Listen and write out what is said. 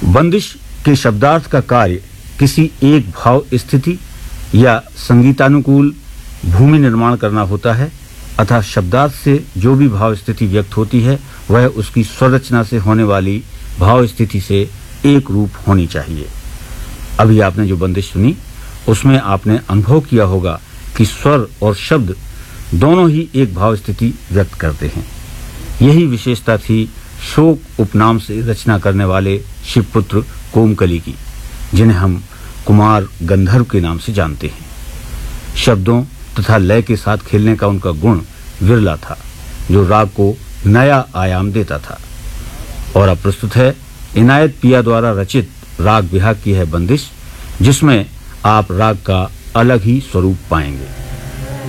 बंदिश के शब्दार्थ का कार्य किसी एक भाव स्थिति या संगीतानुकूल भूमि निर्माण करना होता है, अतः शब्दार्थ से जो भी भाव स्थिति व्यक्त होती है वह उसकी स्वरचना से होने वाली भाव स्थिति से एक रूप होनी चाहिए। अभी आपने जो बंदिश सुनी उसमें आपने अनुभव किया होगा कि स्वर और शब्द दोनों ही एक भाव स्थिति व्यक्त करते हैं। यही विशेषता थी शोक उपनाम से रचना करने वाले शिवपुत्र कोमकली की, जिन्हें हम कुमार गंधर्व के नाम से जानते हैं। शब्दों तथा लय के साथ खेलने का उनका गुण विरला था, जो राग को नया आयाम देता था। और अब प्रस्तुत है इनायत पिया द्वारा रचित राग बिहाग की है बंदिश, जिसमें आप राग का अलग ही स्वरूप पाएंगे।